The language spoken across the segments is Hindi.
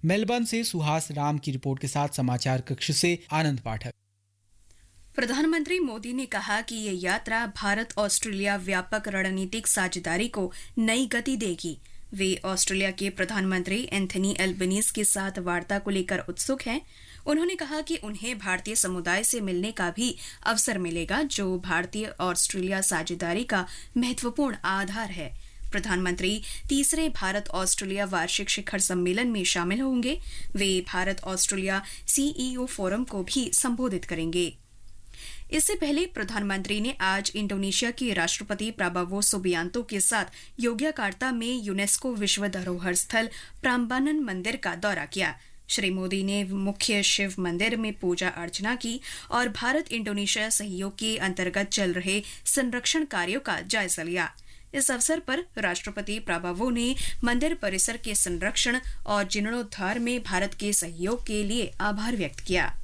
मेलबर्न से सुहास राम की रिपोर्ट के साथ समाचार कक्ष से आनंद पाठक। प्रधानमंत्री मोदी ने कहा कि ये यात्रा भारत ऑस्ट्रेलिया व्यापक रणनीतिक साझेदारी को नई गति देगी। वे ऑस्ट्रेलिया के प्रधानमंत्री एंथनी एल्बनीज के साथ वार्ता को लेकर उत्सुक हैं। उन्होंने कहा कि उन्हें भारतीय समुदाय से मिलने का भी अवसर मिलेगा, जो भारतीय ऑस्ट्रेलिया साझेदारी का महत्वपूर्ण आधार है। प्रधानमंत्री तीसरे भारत ऑस्ट्रेलिया वार्षिक शिखर सम्मेलन में शामिल होंगे। वे भारत ऑस्ट्रेलिया सीईओ फोरम को भी संबोधित करेंगे। इससे पहले प्रधानमंत्री ने आज इंडोनेशिया के राष्ट्रपति प्राबोवो सुबियांतो के साथ योग्याकार्ता में यूनेस्को विश्व धरोहर स्थल प्राम्बानन मंदिर का दौरा किया। श्री मोदी ने मुख्य शिव मंदिर में पूजा अर्चना की और भारत इंडोनेशिया सहयोग के अंतर्गत चल रहे संरक्षण कार्यों का जायजा लिया। इस अवसर पर राष्ट्रपति प्राबोवो ने मंदिर परिसर के संरक्षण और जीर्णोद्धार में भारत के सहयोग के लिए आभार व्यक्त किया।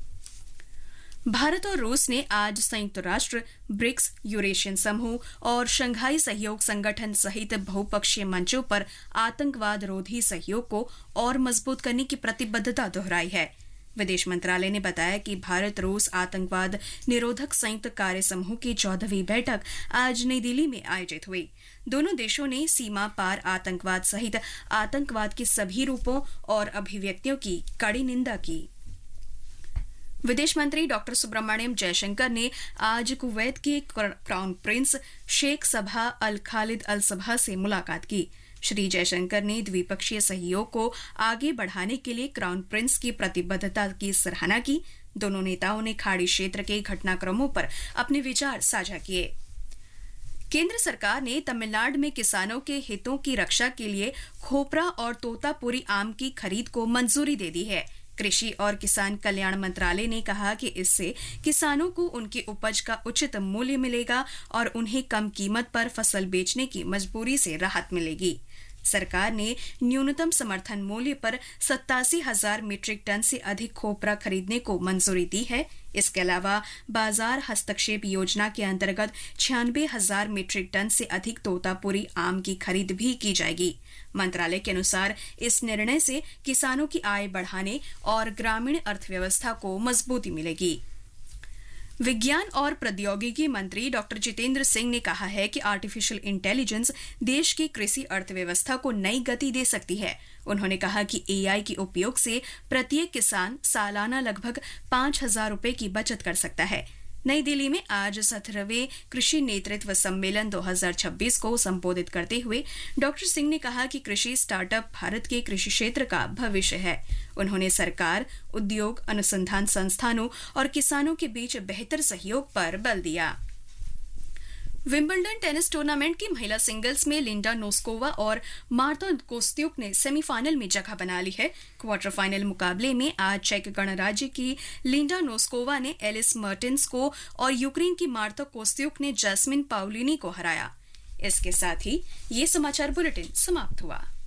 भारत और रूस ने आज संयुक्त राष्ट्र, ब्रिक्स, यूरेशियन समूह और शंघाई सहयोग संगठन सहित बहुपक्षीय मंचों पर आतंकवाद रोधी सहयोग को और मजबूत करने की प्रतिबद्धता दोहराई है। विदेश मंत्रालय ने बताया कि भारत रूस आतंकवाद निरोधक संयुक्त कार्य समूह की 14वीं बैठक आज नई दिल्ली में आयोजित हुई। दोनों देशों ने सीमा पार आतंकवाद सहित आतंकवाद के सभी रूपों और अभिव्यक्तियों की कड़ी निंदा की। विदेश मंत्री डॉक्टर सुब्रमण्यम जयशंकर ने आज कुवैत के क्राउन प्रिंस शेख सबा अल खालिद अल सबा से मुलाकात की। श्री जयशंकर ने द्विपक्षीय सहयोग को आगे बढ़ाने के लिए क्राउन प्रिंस की प्रतिबद्धता की सराहना की। दोनों नेताओं ने खाड़ी क्षेत्र के घटनाक्रमों पर अपने विचार साझा किए। केंद्र सरकार ने तमिलनाडु में किसानों के हितों की रक्षा के लिए खोपरा और तोतापुरी आम की खरीद को मंजूरी दे दी है। कृषि और किसान कल्याण मंत्रालय ने कहा कि इससे किसानों को उनकी उपज का उचित मूल्य मिलेगा और उन्हें कम कीमत पर फसल बेचने की मजबूरी से राहत मिलेगी। सरकार ने न्यूनतम समर्थन मूल्य पर 87,000 मीट्रिक टन से अधिक खोपरा खरीदने को मंजूरी दी है। इसके अलावा बाजार हस्तक्षेप योजना के अंतर्गत 96,000 मीट्रिक टन से अधिक तोतापुरी आम की खरीद भी की जाएगी। मंत्रालय के अनुसार इस निर्णय से किसानों की आय बढ़ाने और ग्रामीण अर्थव्यवस्था को मजबूती मिलेगी। विज्ञान और प्रौद्योगिकी मंत्री डॉक्टर जितेंद्र सिंह ने कहा है कि आर्टिफिशियल इंटेलिजेंस देश की कृषि अर्थव्यवस्था को नई गति दे सकती है। उन्होंने कहा कि एआई के उपयोग से प्रत्येक किसान सालाना लगभग 5,000 रुपए की बचत कर सकता है। नई दिल्ली में आज 17वें कृषि नेतृत्व सम्मेलन 2026 को संबोधित करते हुए डॉक्टर सिंह ने कहा कि कृषि स्टार्टअप भारत के कृषि क्षेत्र का भविष्य है। उन्होंने सरकार, उद्योग, अनुसंधान संस्थानों और किसानों के बीच बेहतर सहयोग पर बल दिया। विंबलडन टेनिस टूर्नामेंट की महिला सिंगल्स में लिंडा नोस्कोवा और मार्ता कोस्त्युक ने सेमीफाइनल में जगह बना ली है। क्वार्टर फाइनल मुकाबले में आज चेक गणराज्य की लिंडा नोस्कोवा ने एलिस मर्टेंस को और यूक्रेन की मार्ता कोस्त्युक ने जैस्मिन पाउलिनी को हराया। इसके साथ ही ये समाचार बुलेटिन समाप्त हुआ।